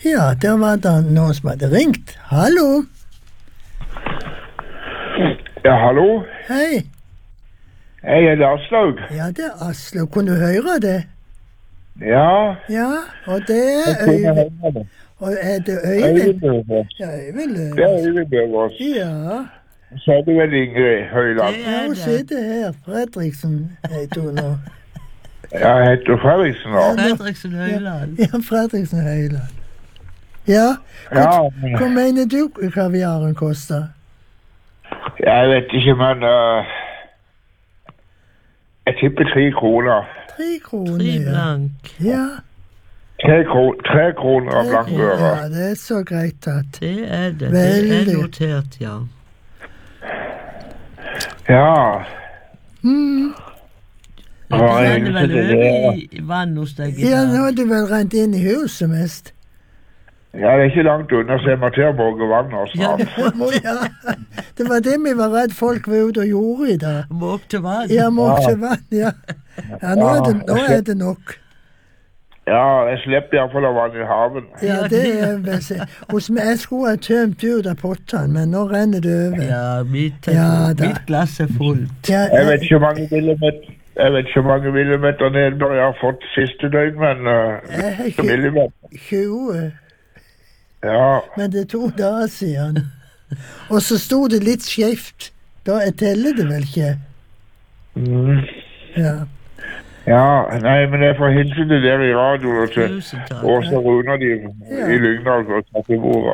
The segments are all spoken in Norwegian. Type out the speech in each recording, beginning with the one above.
Ja, der var det noen som hadde ringt. Hallo? Ja, hallo? Hei. Hei, er det Aslaug? Ja, det er Aslaug. Kunne du høre det? Ja. Ja, og det er Øyvind. Og er det Øyvind? Ja, Øyvind Løvås. Det er Øyvind Løvås. Ja. Så er det vel Ingrid Høyland. Ja, hun sitter her. Fredriksen heter hun nå. Ja, jeg heter Fredriksen nå. Fredriksen Høyland. Ja, Fredriksen Høyland. Ja, hva mener du kaviaren koster? Jeg vet ikke, men jeg tipper 3 kroner. 3 kroner, 3 ja. blank. Ja. 3 kroner av blankøre. Ja, det er så greit tatt. Det er det. Veldig. Det er notert, ja. Ja. Du renner vel over i vann hos deg i Ja, dag? nå har du vel rent inn i huset mest. Ja, det er ikke langt unna, så jeg må til å borge vann og Ja, snart. Ja, det var det vi var redd folk var ute og gjorde i dag. må opp til vann. Ja, må til vann, ja. Ja, nå er det nok. Ja, jeg slipper i hvert fall av vann i haven. Ja, det er vel så. Hos meg, jeg skulle ha tømt ut av pottene, men nå renner det over. Ja, mitt Ja, da. glass er fullt. Ja, Jeg vet ikke hvor mange millimeter nedbør jeg har fått siste døgn, men jeg har ikke millimeter. 20, Ja, men det er 2 dager siden. Og så sto det litt skjevt. Da jeg teller det vel ikke. Ja. ja, nei, men jeg får hilse til dere i radioen og til Tusen takk. Åse Runer de i Lyngdal og Tattebordet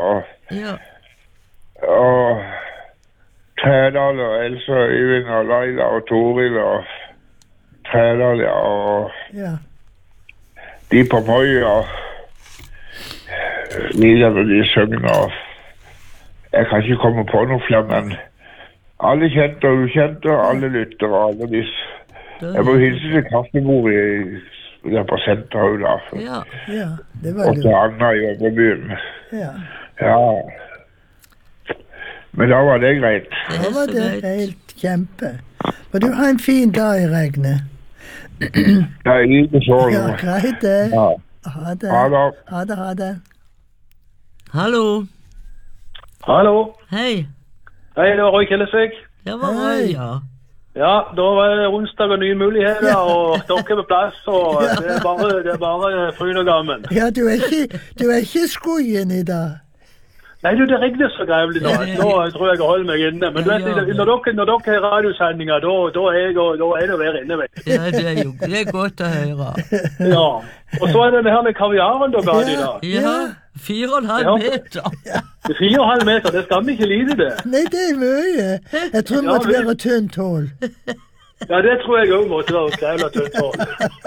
og Trædal og Else og Øyvind og Laila og Toril og Trædal, ja, og Ja. de på Møy og Lilian og de synger og jeg kan ikke komme på noe flere, men alle kjente og ukjente og alle lytter og alle disse. Jeg må hilse til kaffebordet der på senteret da. Ja. Ja, det var Og til lurt. Anna i Øvrebyen. Ja. Ja. Men da var det greit. Det Da er var så det greit. helt kjempe. Og du har en fin dag i regnet. Ja, ikke så. Ja, greit det. Ja. Ha det. Ha det. Ha det, ha det. Hallo. Hallo. Hei. Hei, det var Roy Kjellesvik. Det var Hei. Røy, ja. Ja, da var det onsdag og nye muligheter, og dere er på plass, og det er bare fryn og gammen. Ja, du er ikke skoien i dag. Nei, du, det regner så grevlig nå. Nå tror jeg holder meg inne. Men du vet, når dere har radiosendinger, da er det å være inne, vet du. Ja, det er godt å høre. Ja. Og så er det det her med kaviaren dere har i dag. Ja, 4,5 meter. 4,5 meter, det skal vi ikke lide det. Nei, det er mye. Jeg tror det måtte være tynt hull. Ja, det tror jeg også måtte være skrevet tynt hånd.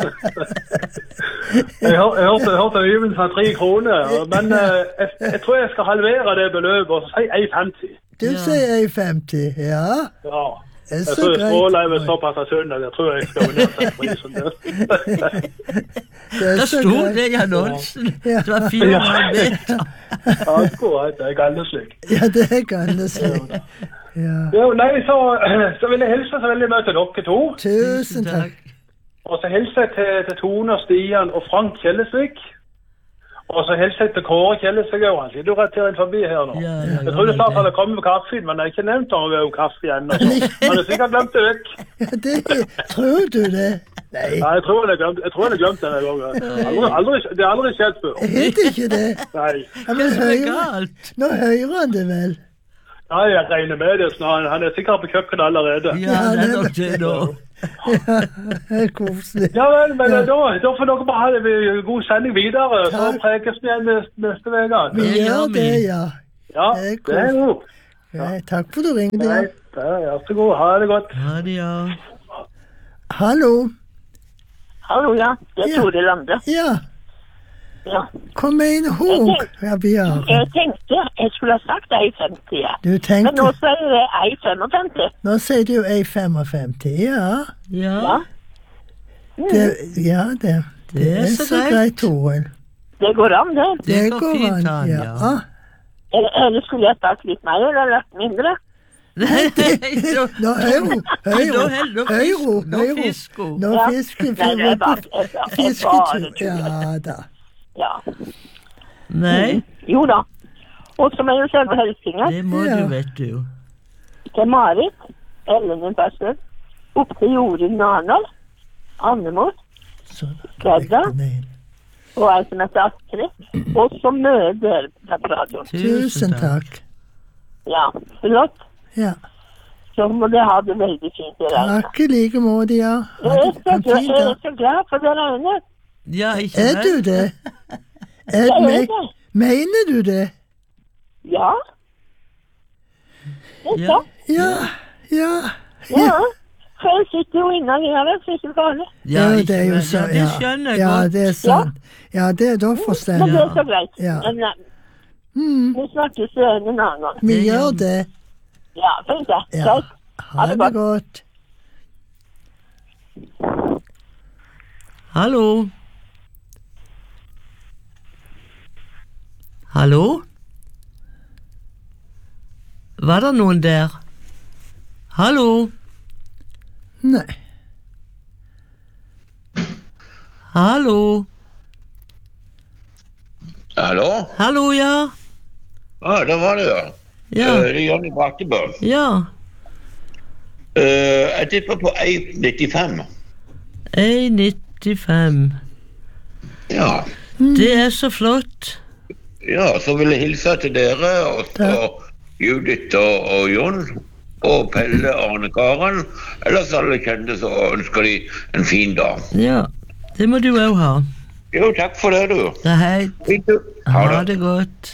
Jeg hørte Øyvind sa 3 kroner, men jeg tror jeg skal halvere det beløpet og si 1,50. Du sier 1,50, ja. Ja. Det er Jeg så tror Stråleiv er greit. såpass av søndag, jeg tror jeg skal undersøke prisen der. Det er Der så sto greit. det i annonsen. Ja. Det var 4,5 meter. Akkurat, det er galleslik. Ja, det er galleslik. Ja. Jo, nei, så vil jeg hilse så veldig mye til dere to. Tusen takk. Og så hilser jeg til Tone, Stian og Frank Kjellesvik. Og så hilser jeg til Kåre Kjellesvik. Han sitter jo rett her forbi her nå. Ja, Jeg trodde snart han hadde kommet med kaffe, men jeg har ikke nevnt om å kaffe igjen. Han har sikkert glemt det vekk. Ja, det tror du det? Nei, Nei, jeg tror han har glemt denne gangen. Det har aldri skjedd før. jeg vet ikke det. Nei. Ja, men Det er hører, galt. nå hører han det vel? Nei, jeg regner med det snart. Han er sikkert på kjøkkenet allerede. Ja, det er nok det nå. Ja, det er koselig. Ja vel, men da får dere bare ha en god sending videre, så Takk. prekes vi igjen neste uke. Vi Det gjør gjør vi. det, ja. Ja, Det er det er jo. Nei, takk for du ringte. Nei, vær så god. Ha det godt. Ha det, ja. Hallo? Hallo, ja. Det er Tore Lande. Ja, Ja. kom med en hok, Bjørn. Jeg tenkte jeg skulle ha sagt 1,50, ja. Du Men nå tenker, sier jeg 1,55. nå sier du 1,55, ja. Ja, Det er så greit, Toril. Det går an, det. det går fint an, ja. Eller skulle jeg sagt litt mer eller lagt mindre? Nei, Nå, fisko. Nå fisken, Nei, det er bare fisketur. tull. Ja da. Ja. Nei, Jo da. Og som er jo selve helstingen. det må du, vet du. Til Marit, Ellen Persson, opp til Jorunn Arnold, Annemor, Gerda, og jeg som heter Astrid, og så møter dere på radioen. Tusen takk. Ja, flott. Ja. Så må dere ha det veldig fint i dag. Takk i like måte, ja. Jeg er så glad for dere øyne. Ja, ikke Er vel? du det? Jeg er det. Mener du det? Ja. Det er sant. Ja. Ja. For jeg sitter jo inne her, så ikke farlig. Ja, Ja, ikke det er jo vel? så, Ja, det skjønner jeg ja, godt. det er sant. Ja, det da forstår Men det jeg. er så greit. Ja. Men, vi snakkes en annen gang. Vi Det gjør gjør det. Ja, fint det. Ja. Greit. Ha det godt. Hallo? Hallo? Var det noen der? Hallo? Nei. Hallo? Hallo? Hallo, ja? Ja, det var det, ja. Ja, Det er Johnny Brattebø. ja. Jeg tipper på 1,95. 1,95. Ja. Det er så flott. Ja, så vil jeg hilse til dere, og Judith og Jon, og Pelle og Arne Karen. Ellers alle kjente, så ønsker de en fin dag. Ja, det må du også ha. Jo, takk for det, du. Det er helt. Fint, du. Ha det godt.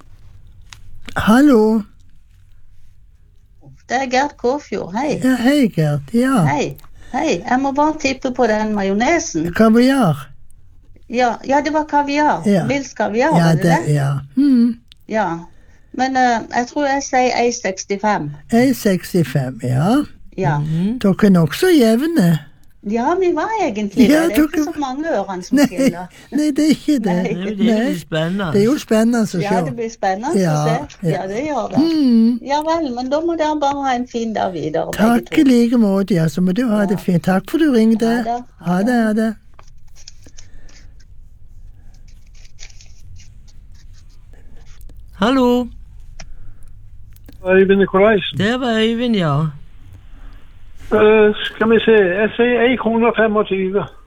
Hallo. Det er Gerd Kåfjord, hei. Ja, hei Gerd. Ja. Hei, jeg må bare tippe på den majonesen. Kaviar. Ja, det var kaviar. Ja. Vils kaviar, Ja, var det det? ja. Ja, men jeg tror jeg sier 1,65. 1,65, ja. Ja. Dere er nokså jevne. Ja, vi var egentlig Ja, det. Det er ikke dere- så mange ørene som Nei, skiller. nei, det er ikke det. Nei. Det er jo det litt spennende. Det er jo spennende å se. Ja, det blir spennende Ja, å se. ja. Ja, det gjør det. Ja vel, men da må dere bare ha en fin dag videre, Takk begge i to. like måte, ja. Så må du ha det fint. Takk for du ringte. Ha det. Ha det, ha det. Hallo? Øyvind Nikolaisen. Det var Øyvind, ja. Skal vi se, jeg sier 1,25 kroner.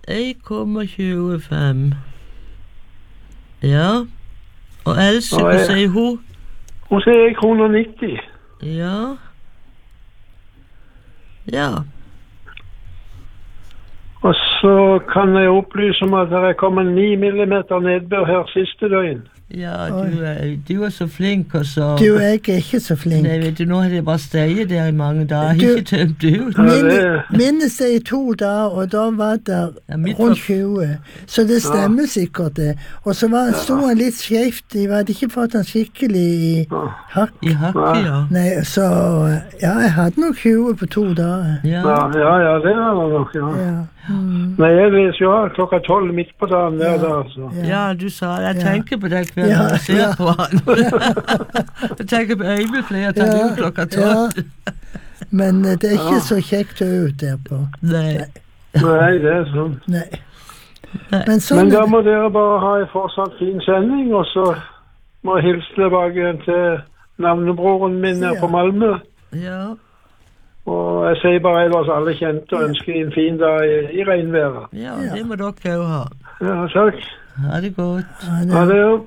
1,25. Ja. Og Else, Og hva jeg- sier hun? Hun sier 1,90 kroner. Ja. Ja. Og så kan jeg opplyse om at det er kommet 9 millimeter nedbør her siste døgn. Ja, du er så flink, og så... Du, jeg er ikke så flink. Nei, vet du, nå har det bare støyet der i mange dager. Jeg har Du- ikke tømt det ut. Minnes jeg i 2 dager, og da var det Ja, mitt rundt var- 20. Så det stemmer sikkert det. Og så sto han litt skjevt. Jeg hadde ikke fått han skikkelig i hakk. I hakket, ja. Nei, så ja, jeg hadde nok 20 på 2 dager. Ja. Ja, det er det nok, ja. Ja. Nei, jeg leser jo av klokka 12 midt på dagen hver dag, så. Ja, du sa jeg Ja. tenker på det kvelden Ja, når jeg ser ja. på han. Jeg tenker på Øyvind flere tar ut klokka 12. Ja. Men det er ikke så kjekt å ut der på. Nei. Nei, det er sånn. Nei. Nei. Men sånn Men da må dere bare ha en fortsatt fin sending, og så må jeg hilse tilbake til navnebroren min her på Malmö. Ja. Og jeg sier bare ellers alle kjente og ønsker en fin dag i regnværet. Ja, det må dere jo ha. Ja, takk. Ha det godt. Ha det. Jo.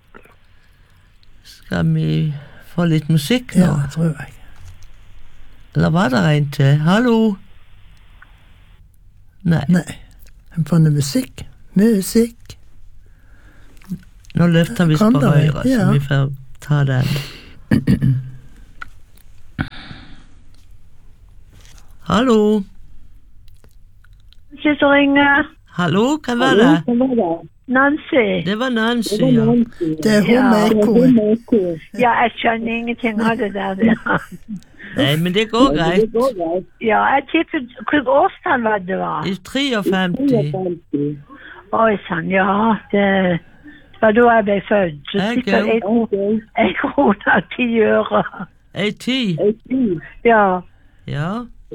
Skal vi få litt musikk nå? Ja, tror jeg. Eller var det en til? Hallo? Nei. Nei. Jeg får noe musikk. Musikk. Nå løfter vi Kom på da, høyre, ja. så vi får ta den. Hallo? Ikke så ringe. Hallo, hvem var det? Nancy. Det var Nancy, ja. Det er hun med ekkoet. Ja, jeg skjønner ingenting av det der. Nei, men det går greit. Ja, jeg tippet hvilket årstall var det var. I 53. Oi, sann, ja, det var da jeg ble født. Så Jeg sikkert òg. 1,10 øre. 10. Ja. Ja.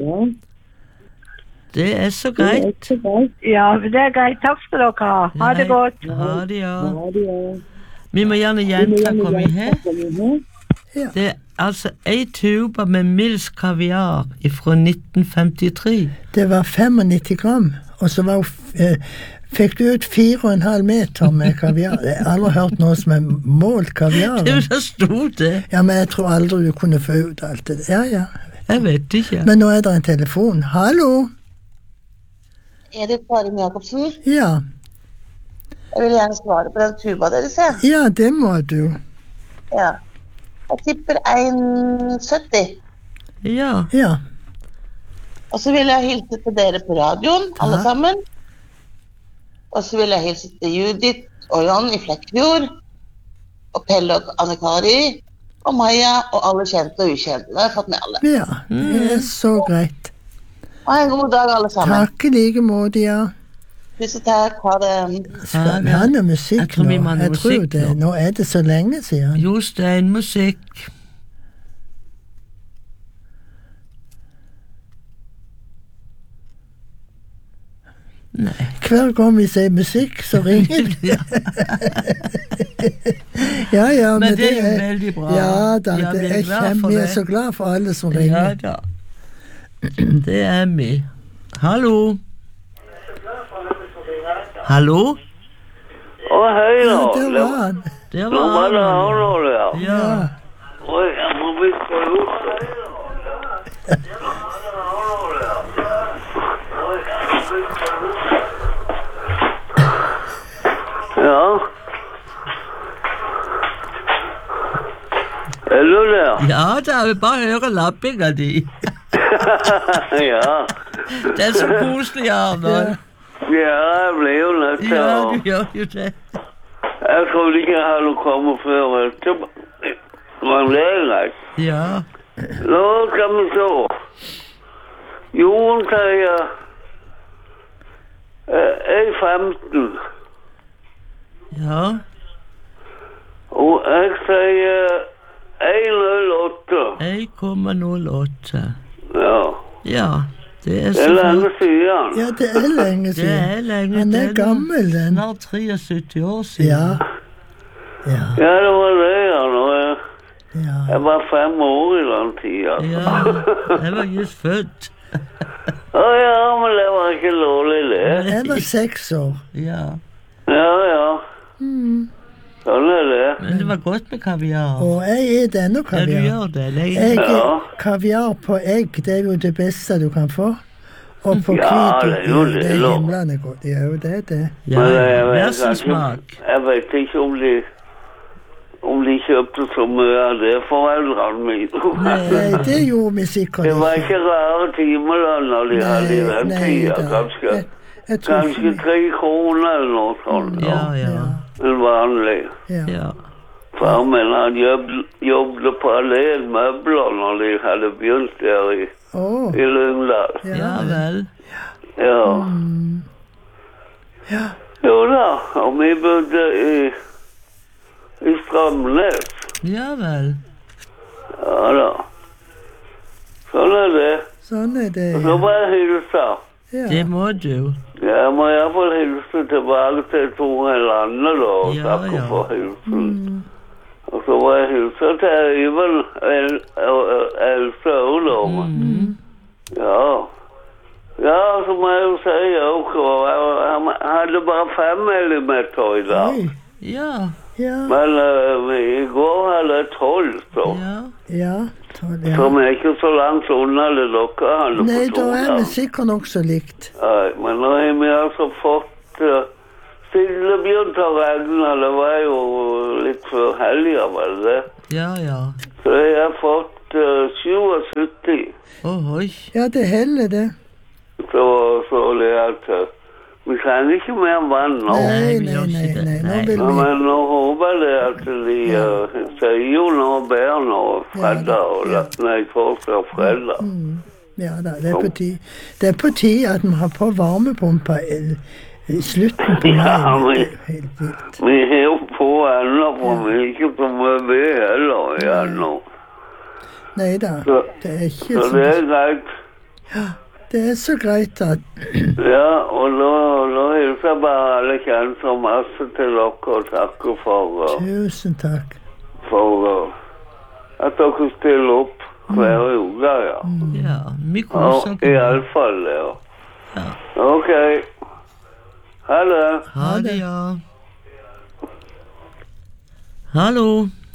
Det er så greit. Ja, det er greit. Takk skal dere ha. Ha det godt. Ha det, ja. Vi må gjerne gjenta hva vi har. Ja. Det altså en tuba med Mills kaviar fra 1953. Det var 95 gram, og så fikk du ut 4,5 meter med kaviar. Jeg har aldri hørt noe som målt kaviar. Det stod det. Ja, men jeg tror aldri du kunne få ut alt det. Ja. Jeg vet ikke. Men nå det en telefon. Hallo? Det Karin Jacobsen? Ja. Jeg vil gjerne svare på den tuba dere ser. Ja, det må du. Ja. Jeg tipper 1,70. Ja. Og så vil jeg hilse til dere på radioen, alle sammen. Og så vil jeg hilse til Judith og Jon i Flekkefjord, og Pelle og Anne-Kari, og Maja, og alle kjente og ukjente. Da har jeg fått med alle. Ja, det så greit. Og en god dag, alle sammen. Takk i like måte, ja. Tusen takk, ha det. Skal vi ha noe musikk nå? Jeg tror det. Nå det så lenge siden. Jostein, musikk. Nei. Hver gang vi sier musikk, så ringer det. ja, men det jo veldig bra. Ja da, vi så glad for alle som ringer. Ja da. Det vi. Hallo? Hallo? Hei da. Ja, det var han. Det var han. Ja. Oi, jeg må bytte ut. Ja. Du der? Ja, da vil bare høre lappinga di. Ja. Det så koselig, Arnold. Ja, jeg ble jo nødt til Ja, å... du gjør jo det. Jeg trodde ikke jeg hadde kommet før etterpå. Men det greit. Ja. Nå skal vi se. Jon sier 1,15. Ja. Og jeg sier 1,08. 1,08. Ja. Ja, det så lenge siden. Ja, det lenge siden. Det lenge. Han gammel, den. Snart 73 år siden. Ja, det var det, jeg var 5 år i den tiden. Ja, jeg var just født. Ja, men det var ikke lovlig det. Jeg var 6 år. Ja. Ja. Sånn det. Men det var godt med kaviar. Og jeg det ennå kaviar. Ja, du gjør det. Kaviar på egg, det jo det beste du kan få. Og på kvito, det himlene godt. Det jo det. Ja, værsensmak. Jeg vet ikke om de kjøpte så mye av det foreldrene mine. Nei, det gjorde vi sikkert ikke. Det var ikke rare timelønner de hadde i den tiden, kanskje 3 kroner eller noe sånt. Ja. En vanlig. Ja. Far min han jobbet på Alén møbler når de hadde begynt der i Lyngdal. Ja vel. Ja. Jo da, og vi bodde i Strømnes. Ja vel. Ja da. Sånn det. Så må jeg hilse. Ja. Det må du. Jeg må i hvert fall hilse tilbake til Tore Lande da, og takke for hilsen. Og så må jeg hilse til Øyvind Else Ølom. Ja, så må jeg jo si jeg hadde bare 5 millimeter i dag. Ja. Men i går hadde jeg 12, så. Ja. Som ikke så langt unna det dere hadde. Nei, da vi sikkert nok så likt. Nei, men nå har vi altså fått siden det begynte å regne, det var jo litt før helga, vel det? Ja. Så jeg har fått 77. Oi. Ja, det heller det. Så det at vi trenger ikke mer vann nå. Nei. Men nå håper jeg at de sier jo nå bedre nå fredag, torsdag og fredag. Ja da, det på tid. Det på tid at vi har på varmepumpa i slutten på mai. Ja, vi er jo på ennå, for vi er ikke så mye ved heller igjen nå. Nei da, det ikke så det greit. Ja, Det er så greit at... Ja, og nå hilser jeg bare alle kjente masse til dere og takker for... Tusen takk. For at dere stiller opp hver uke, ja. Ja, mye koser. I alle fall, ja. Ok. Ha det. Ha det, ja. Hallo.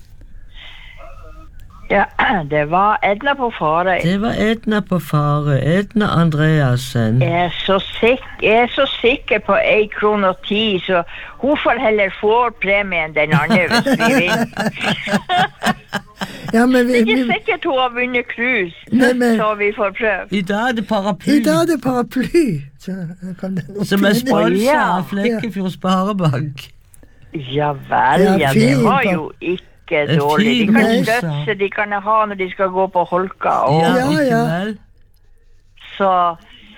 Ja, det var Edna på Farøy. Det var Edna på Farøy. Edna Andreassen. Jeg er så sikker på 1 krone og 10, så hun får heller få premien den andre hvis vi vinner. Ja, men det er ikke sikkert hun har vunnet krus, så vi får prøve. I dag er det paraply. I dag er det paraply. Som er sponset av Flekkefjord Sparebank. Ja vel, ja, det var jo ikke dårlig. De kan støtte, de kan ha når de skal gå på holka. Ja. Så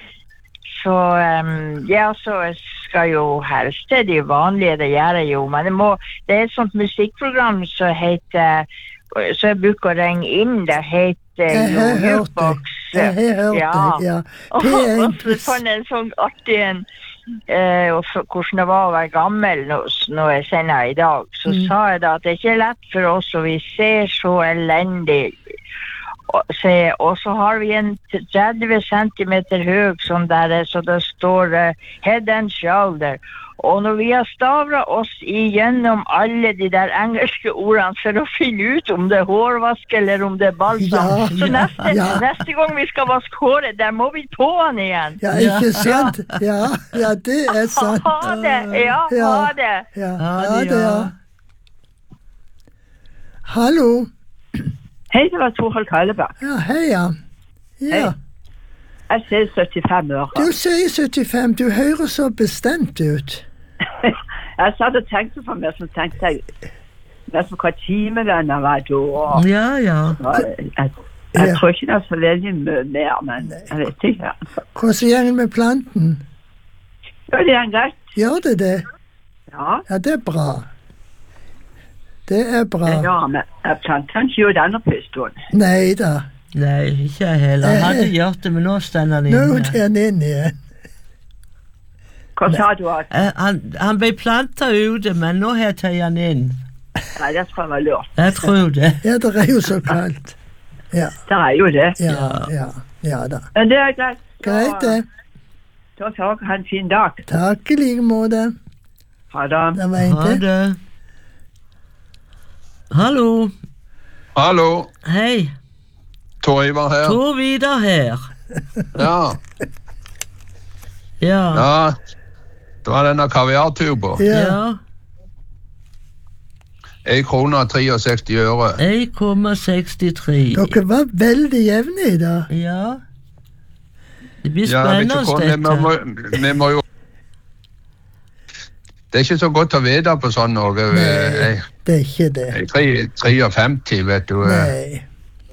skal jo helst det de vanlige, det gjør jeg jo, men det er et sånt musikkprogram som heter, så jeg bruker å ringe inn, det heter Jukebox. Jeg har hørt det, ja. Og så fant jeg en sånn artig en, hvordan det var å være gammel når jeg sender i dag, så sa jeg da at det ikke er lett for oss, og vi ser så elendig, og så har vi en 30 centimeter høy sånn der, så det står head and shoulder, og når vi har stavret oss igjennom alle de der engelske ordene for å finne ut om det er hårvask eller om det er balsam, så neste gang vi skal vaske håret, der må vi på den igjen. Ja, ikke sant? Ja, det er sant. Ha det, ha det. Ha det, ja. Hallo. Hei, det var Torhold Kallebakk. Ja, hei, ja. Hei. Jeg sier 75 år. Du sier 75, du hører så bestemt ut. Jeg satt og tenkte for meg, så tenkte jeg nesten hva timelønn jeg var da. Ja. Jeg tror ikke det er så veldig mye mer, men jeg vet ikke. Hvordan gjør det med planten? Ja, det er greit. Gjør det det? Ja. Ja, det er bra. Det er bra. Ja, men jeg planter ikke jo denne pistolen. Nei da. Nei, ikke jeg heller. Han hadde gjort det, men nå stender han inne. Nå er han inne igjen. Hva sa du at? Han ble plantet ute, men nå heter han inn. Nei, det skal være lurt. Jeg tror det. Ja, det er jo så kaldt. Ja. Det er jo det. Ja da. Men det er greit. Greit det. Da takk, ha en fin dag. Takk i like måte. Ha det. Ha det. Hallo. Hallo. Hei. Tor Ivar her. Tor Vidar her. Ja. Det var denne kaviartuba. Ja. 1 krone og 63 øre. 1,63. Dere var veldig jevne i dag. Ja. Det blir spennende dette. Vi må jo... Det er ikke så godt å vite på sånn noe. Nei, det er ikke det. 53, vet du. Nei.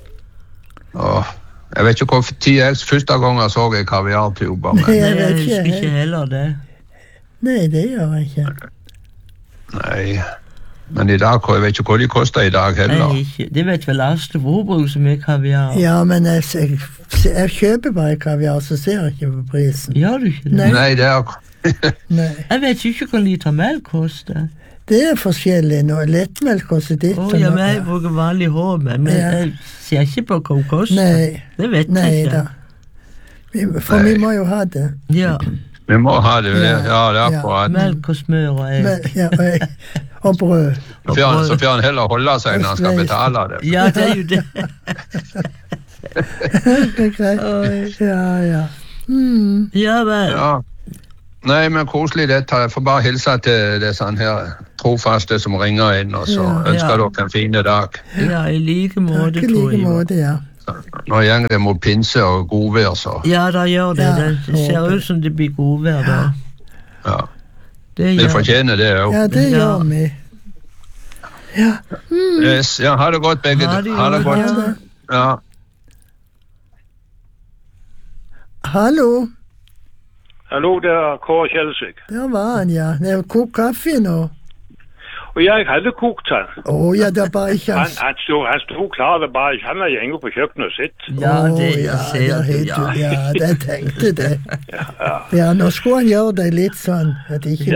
Jeg vet ikke hvor tid jeg første gang jeg så kaviartuber. Nei, jeg vet ikke heller det. Nei, det gjør jeg ikke. Nei, men i dag, jeg vet ikke hva de koster i dag heller. Nei, det vet vel Astrid Vorbrug som er kaviar. Ja, men jeg kjøper bare kaviar, så ser jeg ikke på prisen. Gjør du ikke det? Nei, det er... Nei. Jeg vet ikke hva liter melk koster. Det er forskjellig nå. Lettmelk koster ditt. Ja, men jeg bruker vanlig hårmelk, men jeg ser ikke på hva det koster. Nei. Det vet jeg ikke. For vi må jo ha det. Ja. Vi må ha det, det er akkurat. Melk og smør og egg. Ja, og brød. Så får han heller holde seg når han skal betale det. Ja, det er jo det. Det er greit. Ja. Ja, vel. Ja. Nei, men koselig dette. Jeg får bare hilse til disse her trofaste som ringer inn, og så ønsker dere en fin dag. Ja, i like måte, Takk i like måte, ja. Nå gjenger det mot pinse og godvær, så. Ja, da gjør det. Det ser ut som det blir godvær da. Ja. Vi fortjener det også. Ja, det gjør vi. Ja. Yes, ja, ha det godt begge. Ha det godt. Ja. Hallo. Hallo, det er Kåre Kjelsvik. Der var han, ja. Det er kokt kaffe nå. Og jeg hadde kokt han. Ja, det er bare ikke Han stod klar, det bare ikke. Han har gjenget på kjøkkenet sitt. Ja, det tenkte det. Ja, nå skulle han gjøre det litt sånn. At ikke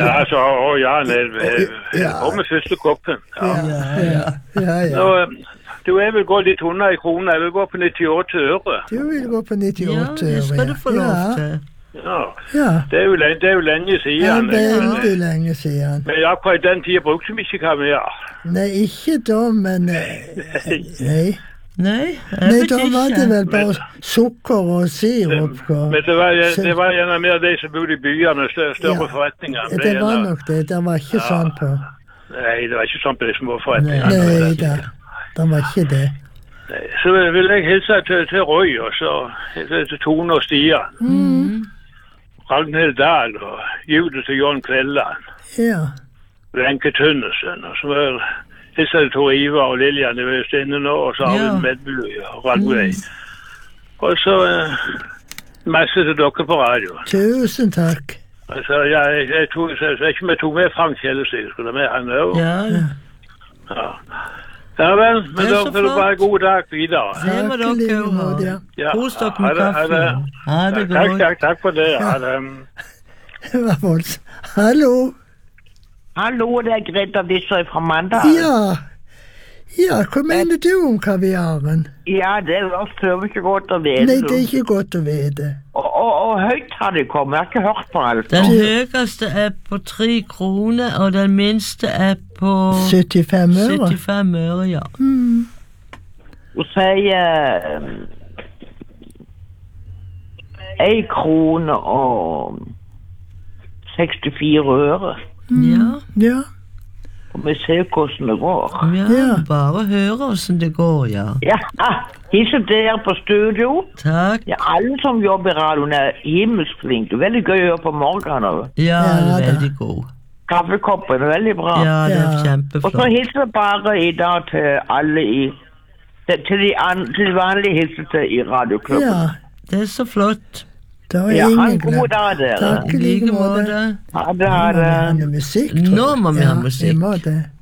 med første koppen. Ja. Du vil gå litt under i kronen, jeg vil gå på 98 øre. Du vil gå på 98 øre, det skal du få lov til. Ja, det er jo lenge siden. Ja, veldig lenge siden. Men akkurat den tiden brukte vi ikke kaviar. Nei, ikke da, men Nei, da var det vel bare sukker og sirup. Men det var gjerne mer de som bodde i byene, større forretninger. Det var nok det, det var ikke sånn på. Nei, det var ikke sånn på de små forretningene. Nei, det var ikke det. Så vil jeg hilse til Roy, og så til Tone og Stian. Ragnhild Dahl og Jude til Jon Kvelland. Ja. Wenche Tønnesen, og så hilse til Tor Ivar og Lilian i Østinde nå, og så Arvid Medby og Randvei. Og så masse til dere på radio. Tusen takk. Altså, jeg tok med Frank Kjellestig, skulle med han også. Ja vel, men da får du bare god dag videre. Det må dere ha. Hos dere med kaffe. Ha det godt. Takk for det. Det var voldsomt. Hallo. Hallo, det er Greta Visser fra Mandal. Ja, hva mener du om kaviaren? Ja, det er før ikke godt å vite. Nei, det er ikke godt å vite. Og høyt har det kommet, jeg har ikke hørt på alt. Den høyeste er på 3 kroner, og den minste er på 75 øre. 75 øre, ja. Og sier 1 krone og 64 øre. Ja. Og vi ser hvordan det går. Ja, bare høre hvordan det går, ja. Ja, hilser dere på studio. Takk. Ja, alle som jobber i radioen er himmelsflinke. Veldig gøy å høre på morgenen. Ja, det er veldig god. Kaffekoppen er veldig bra. Ja, det er kjempeflott. Og så hilser jeg bare i dag til alle til de vanlige hilser i radioklubben. Ja, det er så flott. Ja, ha en god dag, dere. Takk i like måte. Ha det. Musikk. Nå må vi ha musikk. Vi må det.